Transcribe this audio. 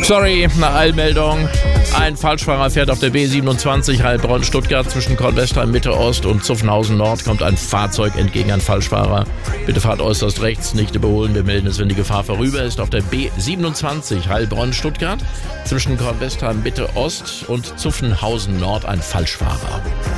Sorry, eine Eilmeldung. Ein Falschfahrer fährt auf der B27 Heilbronn-Stuttgart zwischen Kornwestheim Mitte Ost und Zuffenhausen Nord. Kommt ein Fahrzeug entgegen, ein Falschfahrer. Bitte fahrt äußerst rechts, nicht überholen. Wir melden es, wenn die Gefahr vorüber ist. Auf der B27 Heilbronn-Stuttgart zwischen Kornwestheim Mitte Ost und Zuffenhausen Nord ein Falschfahrer.